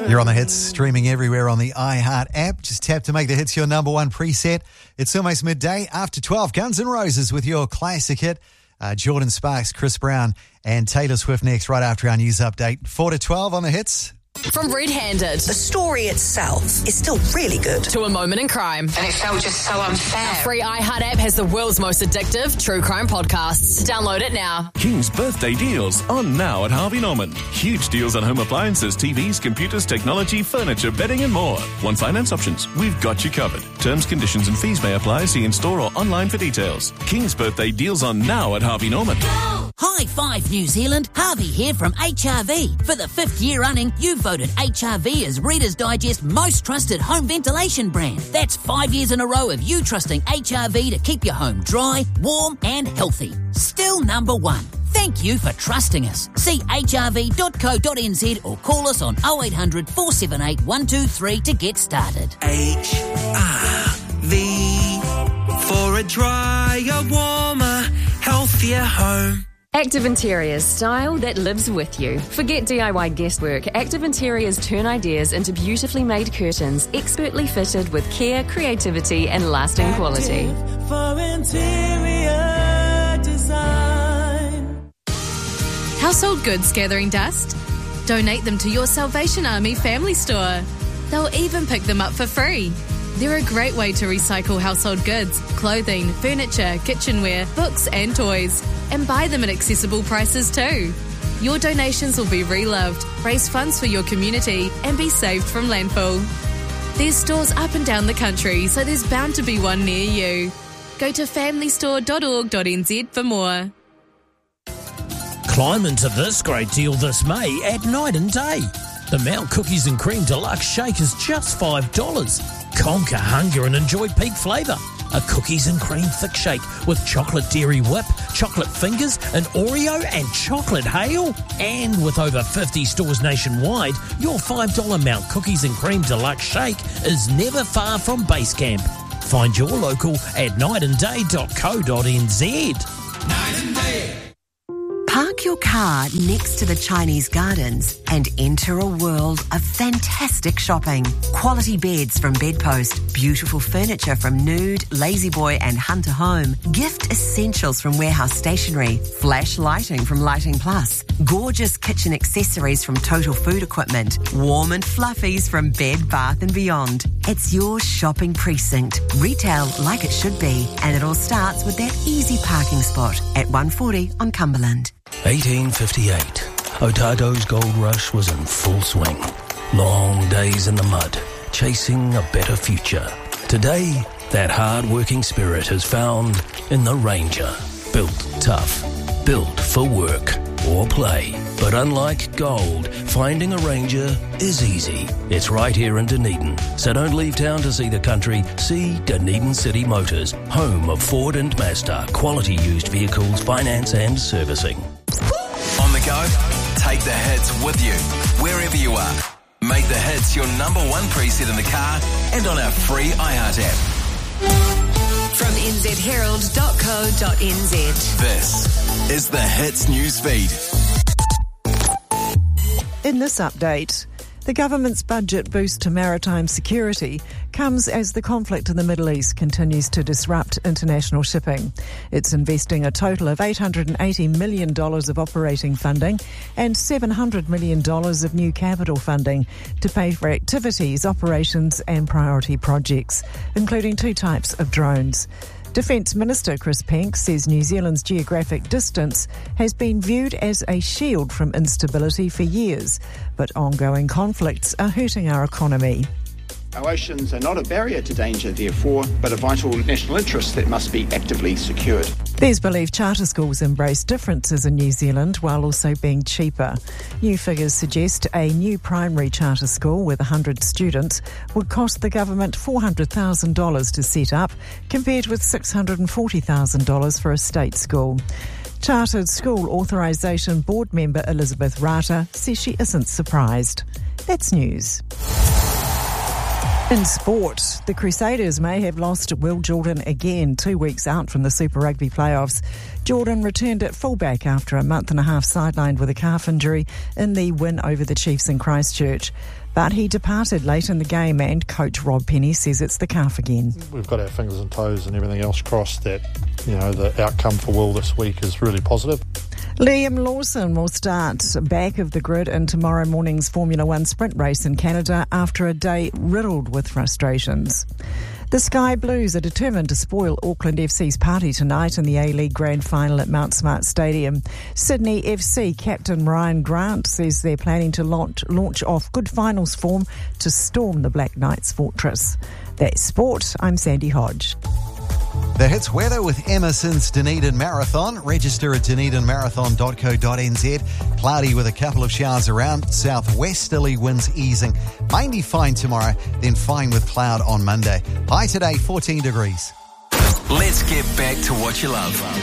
You're on the hits, streaming everywhere on the iHeart app. Just tap to make the hits your number one preset. It's almost midday after 12. Guns N' Roses with your classic hit. Jordan Sparks, Chris Brown and Taylor Swift next right after our news update. 4 to 12 on the hits. From Red Handed. The story itself is still really good. To A Moment in Crime. And it felt just so unfair. Our free iHeart app has the world's most addictive true crime podcasts. Download it now. King's birthday deals on now at Harvey Norman. Huge deals on home appliances, TVs, computers, technology, furniture, bedding and more. Want finance options? We've got you covered. Terms, conditions and fees may apply. See in store or online for details. King's birthday deals on now at Harvey Norman. High five, New Zealand. Harvey here from HRV. For the 5th year running, you voted HRV as Reader's Digest most trusted home ventilation brand. That's 5 years in a row of you trusting HRV to keep your home dry, warm and healthy. Still number one. Thank you for trusting us. See hrv.co.nz or call us on 0800 478 123 to get started. HRV for a drier, warmer, healthier home. Active Interiors, style that lives with you. Forget DIY guesswork. Active Interiors turn ideas into beautifully made curtains, expertly fitted with care, creativity and lasting quality. For interior design. Household goods gathering dust? Donate them to your Salvation Army family store. They'll even pick them up for free. They're a great way to recycle household goods, clothing, furniture, kitchenware, books and toys, and buy them at accessible prices too. Your donations will be reloved, raise funds for your community, and be saved from landfill. There's stores up and down the country, so there's bound to be one near you. Go to familystore.org.nz for more. Climb into this great deal this May at Night and Day. The Mount Cookies and Cream Deluxe Shake is just $5. Conquer hunger and enjoy peak flavour. A cookies and cream thick shake with chocolate dairy whip, chocolate fingers, an Oreo and chocolate hail. And with over 50 stores nationwide, your $5 Mount Cookies and Cream Deluxe Shake is never far from base camp. Find your local at nightandday.co.nz. Night and Day. Park your car next to the Chinese gardens and enter a world of fantastic shopping. Quality beds from Bedpost, beautiful furniture from Nude, Lazy Boy and Hunter Home, gift essentials from Warehouse Stationery, flash lighting from Lighting Plus, gorgeous kitchen accessories from Total Food Equipment, warm and fluffies from Bed Bath & Beyond. It's your shopping precinct. Retail like it should be. And it all starts with that easy parking spot at 140 on Cumberland. 1858. Otago's gold rush was in full swing. Long days in the mud, chasing a better future. Today, that hard-working spirit is found in the Ranger. Built tough, built for work or play. But unlike gold, finding a Ranger is easy. It's right here in Dunedin. So don't leave town to see the country. See Dunedin City Motors, home of Ford and Mazda, quality used vehicles, finance and servicing. On the go? Take the hits with you, wherever you are. Make the hits your number one preset in the car and on our free iHeart app. From nzherald.co.nz. This is the Hits News Feed. In this update, the government's budget boost to maritime security comes as the conflict in the Middle East continues to disrupt international shipping. It's investing a total of $880 million of operating funding and $700 million of new capital funding to pay for activities, operations and priority projects, including 2 types of drones. Defence Minister Chris Penk says New Zealand's geographic distance has been viewed as a shield from instability for years, but ongoing conflicts are hurting our economy. Our oceans are not a barrier to danger, therefore, but a vital national interest that must be actively secured. There's belief charter schools embrace differences in New Zealand while also being cheaper. New figures suggest a new primary charter school with 100 students would cost the government $400,000 to set up, compared with $640,000 for a state school. Chartered School Authorisation Board member Elizabeth Rata says she isn't surprised. That's news. In sport, the Crusaders may have lost Will Jordan again 2 weeks out from the Super Rugby playoffs. Jordan returned at fullback after a month and a half sidelined with a calf injury in the win over the Chiefs in Christchurch. But he departed late in the game and coach Rob Penny says it's the calf again. We've got our fingers and toes and everything else crossed that, the outcome for Will this week is really positive. Liam Lawson will start back of the grid in tomorrow morning's Formula One sprint race in Canada after a day riddled with frustrations. The Sky Blues are determined to spoil Auckland FC's party tonight in the A-League Grand Final at Mount Smart Stadium. Sydney FC captain Ryan Grant says they're planning to launch off good finals form to storm the Black Knights' fortress. That's sport. I'm Sandy Hodge. The Hits weather with Emerson's Dunedin Marathon. Register at dunedinmarathon.co.nz. Cloudy with a couple of showers around. Southwesterly winds easing. Mainly fine tomorrow, then fine with cloud on Monday. High today, 14 degrees. Let's get back to what you love.